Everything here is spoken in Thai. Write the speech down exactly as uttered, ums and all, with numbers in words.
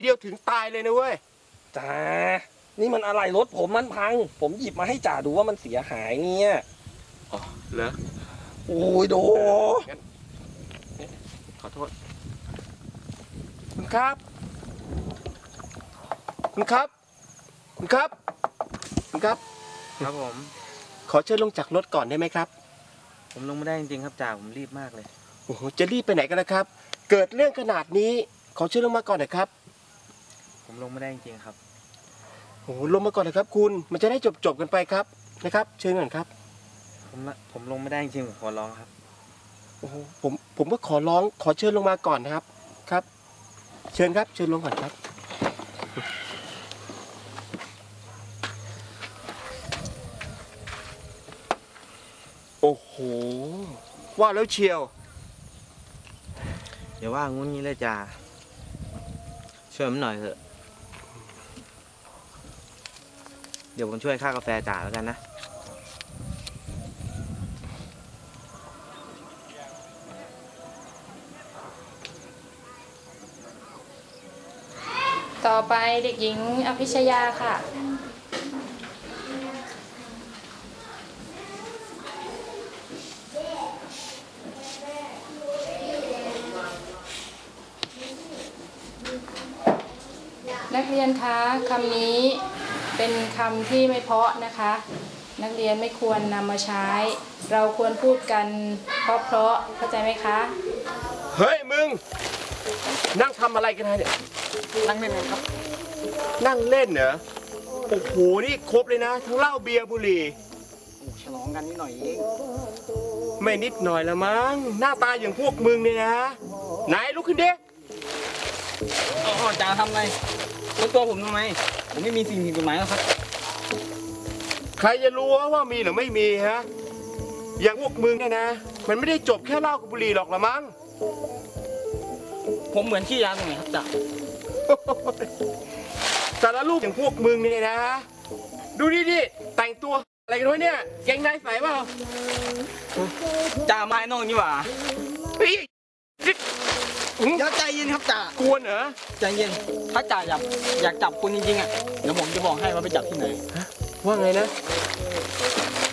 เดียวถึงตายเลยนะเว้ยจ่านี่มันอะไรรถผมมันพังผมหยิบมาให้จ่าดูว่ามันเสียหายเนี่ยอ๋อเหรอโอ้ยโดงั้นขอโทษคุณครับคุณครับคุณครับคุณครับครับผมขอเชิญลงจากรถก่อนได้ไหมครับผมลงไม่ได้จริงๆครับจ่าผมรีบมากเลยโอ้โหจะรีบไปไหนกันนะครับเกิดเรื่องขนาดนี้ขอเชิญลงมาก่อนหน่อยครับผมลงไม่ได้จริงๆครับโอ้โหลงมาก่อนนะครับคุณมันจะได้จบจบกันไปครับนะครับเชิญก่อนครับผมผมลงไม่ได้จริงๆผมขอร้องครับโอ้โหผมผมก็ขอร้องขอเชิญลงมาก่อนนะครับครับเชิญครับเชิญลงก่อนครับโอ้โหว่าแล้วเชียวอย่าว่างุ้นงี้เลยจ่าช่วยผมหน่อยเถอะเดี๋ยวผมช่วยค่ากาแฟจ่าแล้วกันนะต่อไปเด็กหญิงอภิชยาค่ะนักเรียนคะคำนี้เป็นคำที่ไม่เพราะนะคะนักเรียนไม่ควรนำมาใช้เราควรพูดกันเพราะเพราะเข้าใจไหมคะเฮ้ยมึงนั่งทำอะไรกันเนี่ยนั่งเล่นกันครับนั่งเล่นเหรอโอ้โหนี่ครบเลยนะทั้งเหล้าเบียร์บุหรี่ฉลองกันนิดหน่อยเองไม่นิดหน่อยละมั้งหน้าตาอย่างพวกมึงเนี่ยนะไหนลุกขึ้นดิอ๋อจ่าทำไงรถตัวผมทำไมผมไม่มีสิ่งผิดกฎหมายหรอกครับใครจะรู้ว่ามีหรือไม่มีฮะอย่างพวกมึงเนี่ยนะมันไม่ได้จบแค่เหล้ากับบุหรี่หรอกละมั้งผมเหมือนขี้ยาตรงไหนครับจ่าแต่ละลูกอย่างพวกมึงเนี่ยนะดูดิดิแต่งตัวอะไรกันวะเนี่ยเกงในใส่เปล่าจ่าไม้นอกนี่หว่าพี่อย่าใจเย็นครับจ่ากวนเหรอใจเย็นถ้าจ่าอยากอยากจับคุณจริงๆอ่ะเดี๋ยวผมจะบอกให้ว่าไปจับที่ไหนว่าไงนะ